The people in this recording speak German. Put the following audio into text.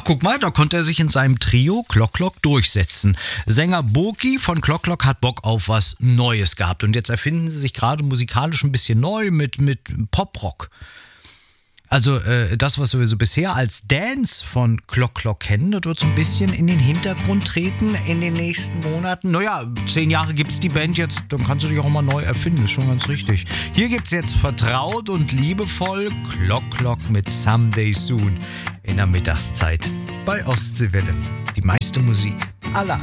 guck mal, da konnte er sich in seinem Trio Klock Klock durchsetzen. Sänger Boki von Klock Klock hat Bock auf was Neues gehabt. Und jetzt erfinden sie sich gerade musikalisch ein bisschen neu mit Poprock. Also das, was wir so bisher als Dance von Klock Klock kennen, das wird so ein bisschen in den Hintergrund treten in den nächsten Monaten. Naja, 10 Jahre gibt's die Band jetzt, dann kannst du dich auch mal neu erfinden, ist schon ganz richtig. Hier gibt's jetzt vertraut und liebevoll Klock Klock mit Someday Soon in der Mittagszeit bei Ostseewelle. Die meiste Musik aller